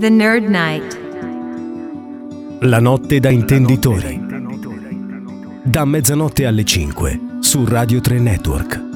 The Nerd Night. La notte da intenditori. Da mezzanotte alle 5 su Radio 3 Network.